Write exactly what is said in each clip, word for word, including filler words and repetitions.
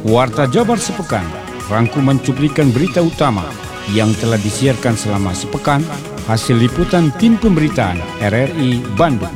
Warta Jabar Sepekan, rangkuman cuplikan berita utama yang telah disiarkan selama sepekan, hasil liputan tim pemberitaan R R I Bandung.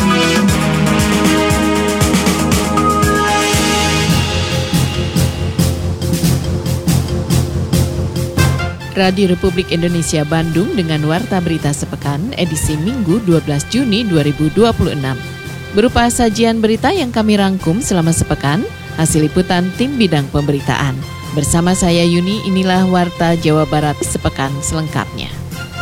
Radio Republik Indonesia Bandung dengan Warta Berita Sepekan edisi Minggu dua belas Juni dua ribu dua puluh enam. Berupa sajian berita yang kami rangkum selama sepekan, hasil liputan tim bidang pemberitaan. Bersama saya Yuni, inilah Warta Jawa Barat Sepekan selengkapnya.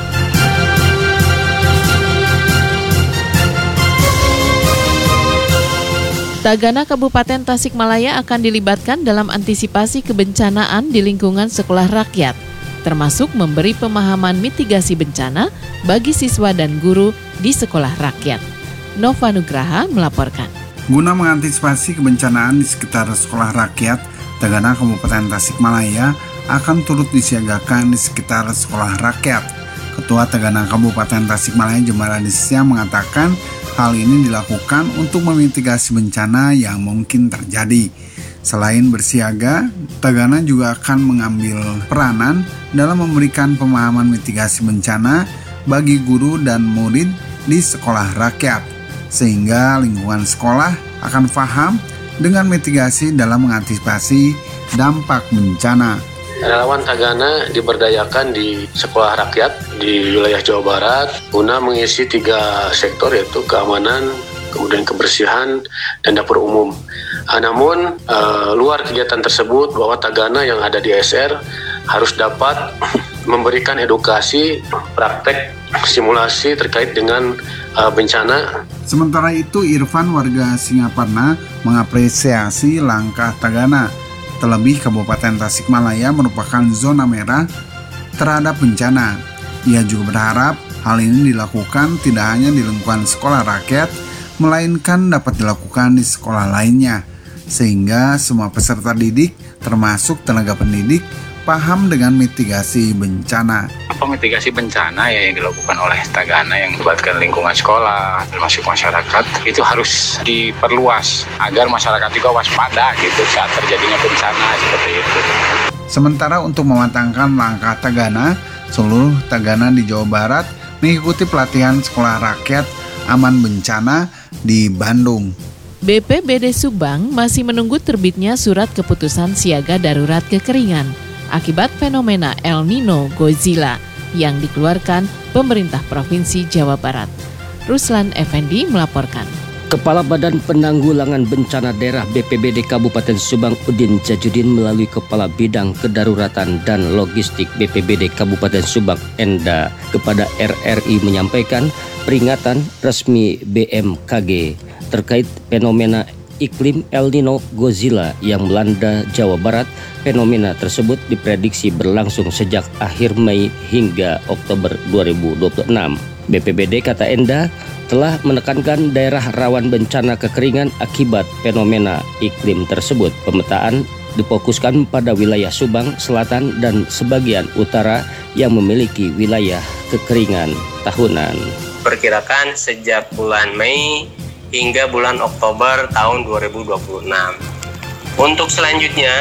Tagana Kabupaten Tasikmalaya akan dilibatkan dalam antisipasi kebencanaan di lingkungan sekolah rakyat, termasuk memberi pemahaman mitigasi bencana bagi siswa dan guru di sekolah rakyat. Nova Nugraha melaporkan. Guna mengantisipasi kebencanaan di sekitar sekolah rakyat, Tagana Kabupaten Tasikmalaya akan turut disiagakan di sekitar sekolah rakyat. Ketua Tagana Kabupaten Tasikmalaya Jemara Disya mengatakan hal ini dilakukan untuk memitigasi bencana yang mungkin terjadi. Selain bersiaga, Tagana juga akan mengambil peranan dalam memberikan pemahaman mitigasi bencana bagi guru dan murid di sekolah rakyat, sehingga lingkungan sekolah akan paham dengan mitigasi dalam mengantisipasi dampak bencana. Relawan Tagana diberdayakan di sekolah rakyat di wilayah Jawa Barat guna mengisi tiga sektor, yaitu keamanan, kemudian kebersihan, dan dapur umum. Uh, namun uh, luar kegiatan tersebut, bahwa Tagana yang ada di S R harus dapat memberikan edukasi praktek simulasi terkait dengan uh, bencana. Sementara itu, Irfan warga Singaparna mengapresiasi langkah Tagana. Terlebih Kabupaten Tasikmalaya merupakan zona merah terhadap bencana. Ia juga berharap hal ini dilakukan tidak hanya di lingkungan sekolah rakyat, melainkan dapat dilakukan di sekolah lainnya, sehingga semua peserta didik, termasuk tenaga pendidik, paham dengan mitigasi bencana. Apa mitigasi bencana ya yang dilakukan oleh Tagana yang melibatkan lingkungan sekolah, termasuk masyarakat, itu harus diperluas agar masyarakat juga waspada gitu saat terjadinya bencana seperti itu. Sementara untuk mematangkan langkah Tagana, seluruh Tagana di Jawa Barat mengikuti pelatihan sekolah rakyat aman bencana di Bandung. B P B D Subang masih menunggu terbitnya surat keputusan siaga darurat kekeringan akibat fenomena El Nino Godzilla yang dikeluarkan pemerintah Provinsi Jawa Barat. Ruslan Effendi melaporkan. Kepala Badan Penanggulangan Bencana Daerah B P B D Kabupaten Subang Udin Jajudin melalui Kepala Bidang Kedaruratan dan Logistik B P B D Kabupaten Subang Enda kepada R R I menyampaikan peringatan resmi B M K G terkait fenomena iklim El Nino Godzilla yang melanda Jawa Barat. Fenomena tersebut diprediksi berlangsung sejak akhir Mei hingga Oktober dua ribu dua puluh enam. B P B D kata Enda telah menekankan daerah rawan bencana kekeringan akibat fenomena iklim tersebut. Pemetaan difokuskan pada wilayah Subang Selatan dan sebagian utara yang memiliki wilayah kekeringan tahunan. Perkirakan sejak bulan Mei hingga bulan Oktober tahun dua ribu dua puluh enam. Untuk selanjutnya,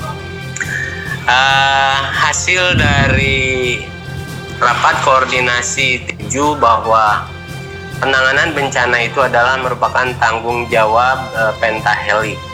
uh, hasil dari rapat koordinasi tujuh bahwa penanganan bencana itu adalah merupakan tanggung jawab uh, Pentaheli.